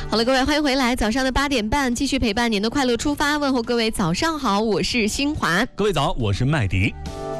好了，各位，欢迎回来。早上的8点半，继续陪伴您的快乐出发。问候各位，早上好，我是新华。 各位早，我是麦迪。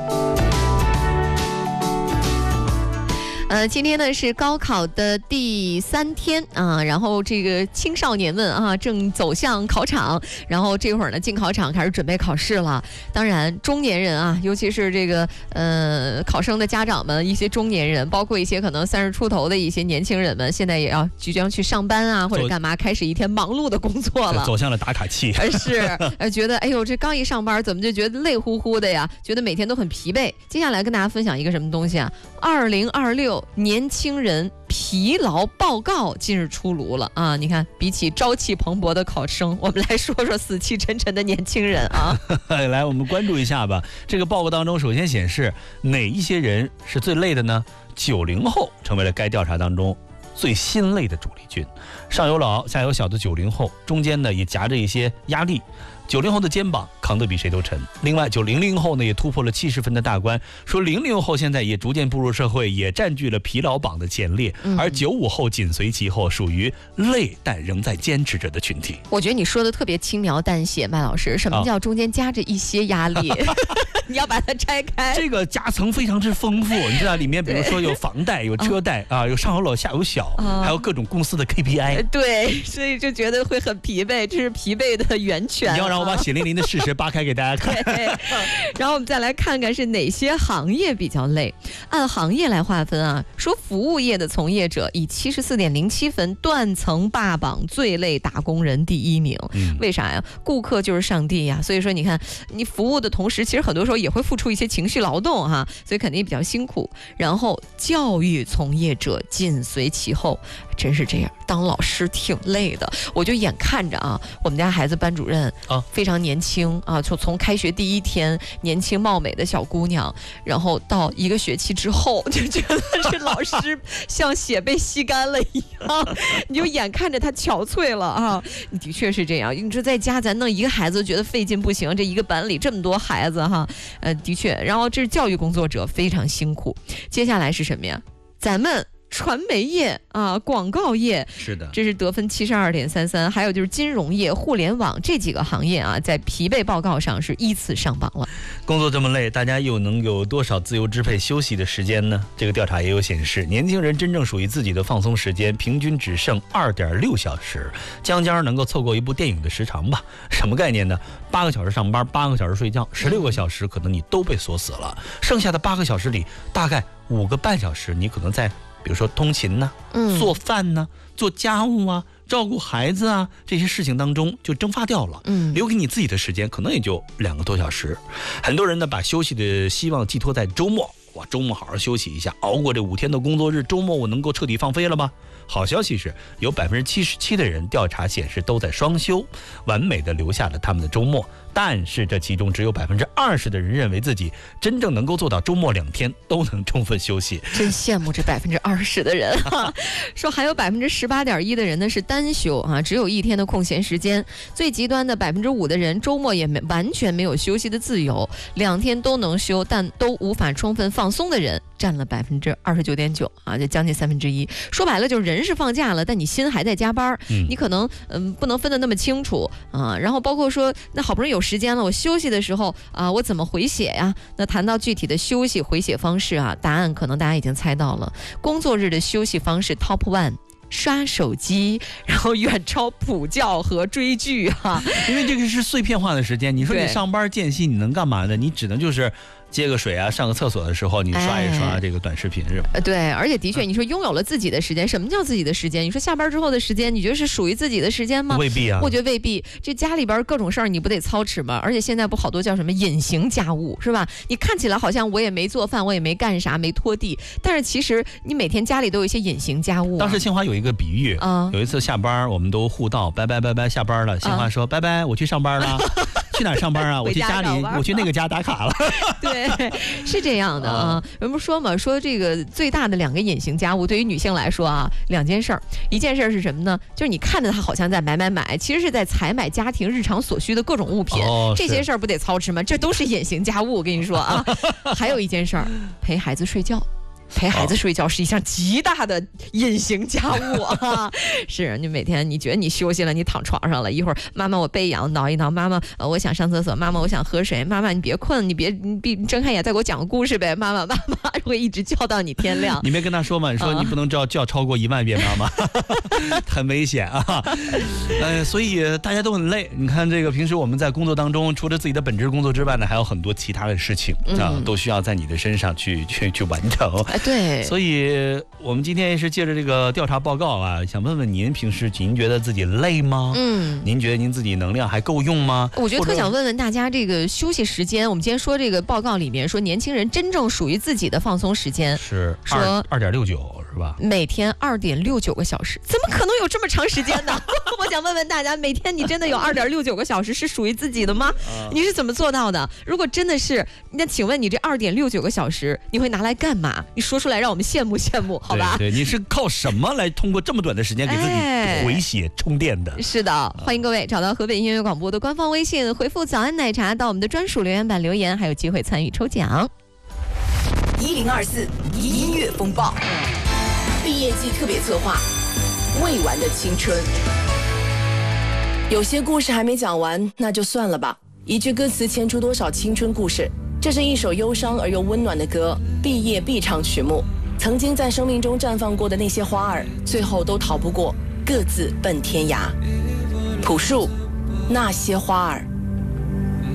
今天呢是高考的第3天啊，然后这个青少年们啊正走向考场，然后这会儿呢进考场开始准备考试了。当然，中年人啊，尤其是这个考生的家长们，一些中年人，包括一些可能30出头的一些年轻人们，现在也要即将去上班啊，或者干嘛，开始一天忙碌的工作了， 走向了打卡期。 是，觉得哎呦，这刚一上班，怎么就觉得累乎乎的呀？觉得每天都很疲惫。接下来跟大家分享一个什么东西啊？2026年轻人疲劳报告近日出炉了啊！你看，比起朝气蓬勃的考生，我们来说说死气沉沉的年轻人啊。 来，我们关注一下吧。这个报告当中，首先显示哪一些人是最累的呢？90后成为了该调查当中最心累的主力军。上有老下有小的90后，中间呢也夹着一些压力。90后的肩膀扛得比谁都沉。另外90后呢也突破了70分的大关，说00后现在也逐渐步入社会，也占据了疲劳榜的前列，而95后紧随其后，属于累但仍在坚持着的群体。 我觉得你说的特别轻描淡写，麦老师，什么叫中间夹着一些压力？你要把它拆开。 这个夹层非常之丰富，你知道里面比如说有房贷、有车贷啊，有上有老下有小，还有各种公司的 KPI。 对，所以就觉得会很疲惫，这是疲惫的源泉。 你要让我把血淋淋的事实扒开给大家看。 然后我们再来看看是哪些行业比较累。按行业来划分啊，说服务业的从业者以74.07分断层霸榜最累打工人第1名。为啥呀？顾客就是上帝呀，所以说你看，你服务的同时，其实很多时候也会付出一些情绪劳动哈，所以肯定比较辛苦。然后教育从业者紧随其后，真是这样，当老师挺累的。我就眼看着啊，我们家孩子班主任非常年轻啊，从开学第1天年轻貌美的小姑娘，然后到1个学期之后，就觉得这老师像血被吸干了一样，你就眼看着他憔悴了啊。的确是这样，你说在家咱弄1个孩子觉得费劲不行，这1个班里这么多孩子哈，的确，然后这是教育工作者非常辛苦。接下来是什么呀？咱们传媒业啊，广告业， 是的， 这是得分72.33，还有就是金融业、互联网这几个行业啊，在疲惫报告上是依次上榜了。 工作这么累，大家又能有多少自由支配休息的时间呢？这个调查也有显示，年轻人真正属于自己的放松时间，平均只剩2.6小时，将能够凑够一部电影的时长吧。什么概念呢？8个小时上班，8个小时睡觉，16个小时可能你都被锁死了，剩下的8个小时里，大概5个半小时你可能在比如说通勤呢，做饭呢，做家务啊，照顾孩子啊，这些事情当中就蒸发掉了。留给你自己的时间可能也就2个多小时。很多人呢把休息的希望寄托在周末，哇，周末好好休息一下，熬过这5天的工作日，周末我能够彻底放飞了吗？好消息是，有77%的人调查显示都在双休，完美的留下了他们的周末。但是这其中只有20%的人认为自己真正能够做到周末2天都能充分休息。 真羡慕这20%的人啊！说还有18.1%的人呢是单休啊，只有1天的空闲时间。最极端的5%的人周末也完全没有休息的自由，2天都能休，但都无法充分放松的人占了29.9%啊，就将近1/3。说白了就是人是放假了，但你心还在加班，你可能不能分得那么清楚啊。然后包括说，那好不容易有时间了，我休息的时候啊，我怎么回血呀？那谈到具体的休息回血方式啊，答案可能大家已经猜到了。工作日的休息方式 Top 1。刷手机，然后远超补觉和追剧哈， 因为这个是碎片化的时间。你说你上班间隙你能干嘛呢？你只能就是接个水啊，上个厕所的时候你刷一刷这个短视频是吧？ 对，而且的确，你说拥有了自己的时间，什么叫自己的时间？你说下班之后的时间，你觉得是属于自己的时间吗？ 未必啊， 我觉得未必。这家里边各种事儿你不得操持吗？而且现在不好多叫什么隐形家务是吧？你看起来好像我也没做饭，我也没干啥，没拖地，但是其实你每天家里都有一些隐形家务。 当时清华有一个比喻有一次下班我们都互道拜拜拜拜，下班了。清华说拜拜，我去上班了。去哪儿上班啊？我去家里，我去那个家打卡了。 对，是这样的啊。人不说嘛，说这个最大的2个隐形家务，对于女性来说啊，2件事儿。一件事是什么呢？就是你看着她好像在买，其实是在采买家庭日常所需的各种物品。这些事儿不得操持吗？这都是隐形家务，我跟你说啊。还有一件事儿，陪孩子睡觉。 陪孩子睡觉是一项极大的隐形家务啊！是你每天你觉得你休息了，你躺床上了一会儿，妈妈我背痒挠一挠，妈妈我想上厕所，妈妈我想喝水，妈妈你别困，你睁开眼再给我讲个故事呗，妈妈会一直叫到你天亮。 你没跟他说吗？你说你不能叫超过10000遍妈妈，很危险啊！所以大家都很累。你看这个平时我们在工作当中，除了自己的本职工作之外呢，还有很多其他的事情啊，都需要在你的身上去完成。 对， 所以我们今天也是借着这个调查报告啊，想问问您，平时您觉得自己累吗？您觉得您自己能量还够用吗？ 我觉得特想问问大家，这个休息时间，我们今天说这个报告里面说，年轻人真正属于自己的放松时间是说 2.69是吧？ 每天2.69个小时，怎么可能有这么长时间呢？我想问问大家，每天你真的有2.69个小时是属于自己的吗？你是怎么做到的？如果真的是，那请问你这2.69个小时你会拿来干嘛？你说出来让我们羡慕羡慕，好吧？ 对，你是靠什么来通过这么短的时间给自己回血充电的？ 是的，欢迎各位找到河北音乐广播的官方微信，回复早安奶茶到我们的专属留言板留言，还有机会参与抽奖。 1024音乐风暴毕业季特别策划，未完的青春。有些故事还没讲完，那就算了吧。一句歌词牵出多少青春故事。这是一首忧伤而又温暖的歌，毕业必唱曲目。曾经在生命中绽放过的那些花儿，最后都逃不过各自奔天涯。朴树，那些花儿。